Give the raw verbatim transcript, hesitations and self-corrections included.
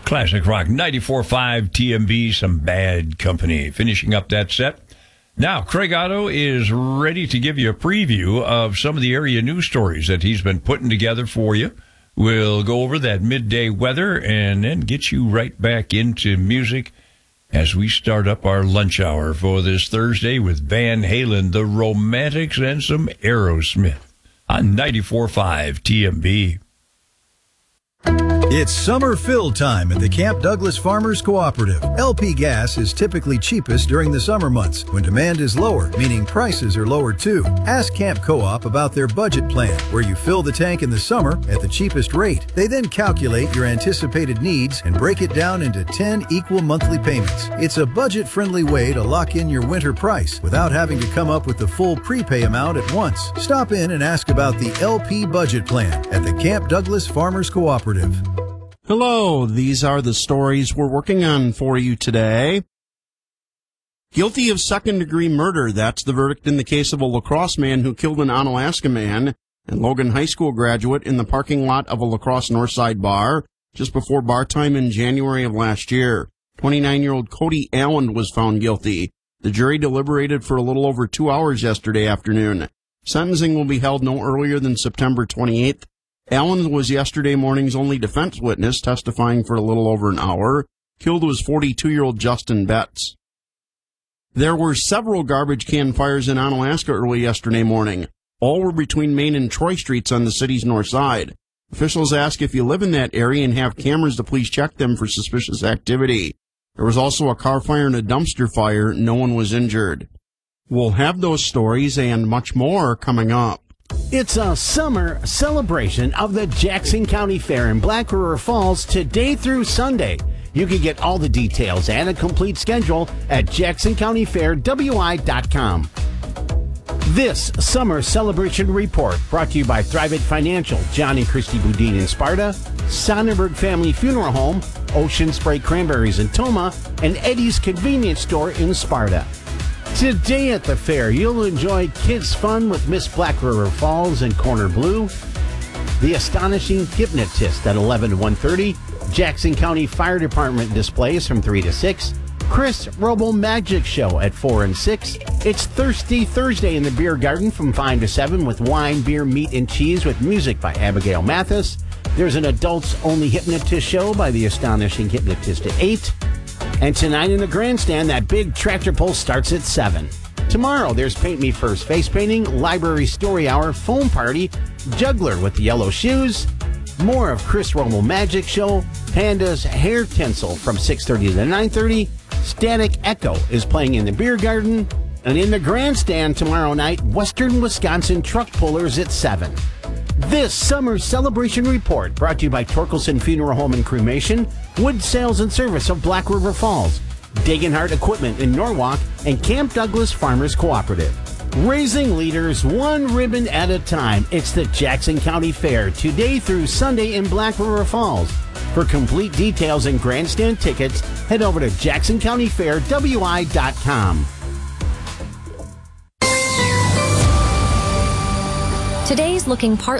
Classic Rock ninety-four point five T M B, some Bad Company. Finishing up that set. Now, Craig Otto is ready to give you a preview of some of the area news stories that he's been putting together for you. We'll go over that midday weather and then get you right back into music as we start up our lunch hour for this Thursday with Van Halen, the Romantics, and some Aerosmith on ninety-four point five T M B. It's summer fill time at the Camp Douglas Farmers Cooperative. L P gas is typically cheapest during the summer months when demand is lower, meaning prices are lower too. Ask Camp Co-op about their budget plan, where you fill the tank in the summer at the cheapest rate. They then calculate your anticipated needs and break it down into ten equal monthly payments. It's a budget-friendly way to lock in your winter price without having to come up with the full prepay amount at once. Stop in and ask about the L P budget plan at the Camp Douglas Farmers Cooperative. Hello, these are the stories we're working on for you today. Guilty of second-degree murder, that's the verdict in the case of a La Crosse man who killed an Onalaska man and Logan High School graduate in the parking lot of a La Crosse Northside bar just before bar time in January of last year. twenty-nine-year-old Cody Allen was found guilty. The jury deliberated for a little over two hours yesterday afternoon. Sentencing will be held no earlier than September twenty-eighth. Allen was yesterday morning's only defense witness, testifying for a little over an hour. Killed was forty-two-year-old Justin Betts. There were several garbage can fires in Onalaska early yesterday morning. All were between Main and Troy Streets on the city's north side. Officials ask if you live in that area and have cameras to please check them for suspicious activity. There was also a car fire and a dumpster fire. No one was injured. We'll have those stories and much more coming up. It's a summer celebration of the Jackson County Fair in Black River Falls today through Sunday. You can get all the details and a complete schedule at jackson county fair w i dot com. This summer celebration report brought to you by Thrivent Financial, John and Christy Boudin in Sparta, Sonnenberg Family Funeral Home, Ocean Spray Cranberries in Toma, and Eddie's Convenience Store in Sparta. Today at the fair, you'll enjoy kids' fun with Miss Black River Falls and Corner Blue, The Astonishing Hypnotist at eleven to one thirty, Jackson County Fire Department displays from three to six, Chris Robo Magic Show at four and six. It's Thirsty Thursday in the Beer Garden from five to seven with wine, beer, meat, and cheese with music by Abigail Mathis. There's an adults-only hypnotist show by The Astonishing Hypnotist at eight. And tonight in the grandstand, that big tractor pull starts at seven. Tomorrow, there's Paint Me First face painting, library story hour, foam party, juggler with the yellow shoes, more of Chris Romo Magic Show, Panda's hair tinsel from six thirty to nine thirty, Static Echo is playing in the beer garden, and in the grandstand tomorrow night, Western Wisconsin truck pullers at seven. This summer celebration report brought to you by Torkelson Funeral Home and Cremation, Wood Sales and Service of Black River Falls, Dagenhart Equipment in Norwalk, and Camp Douglas Farmers Cooperative. Raising leaders one ribbon at a time. It's the Jackson County Fair today through Sunday in Black River Falls. For complete details and grandstand tickets, head over to jackson county fair w i dot com. Today's looking part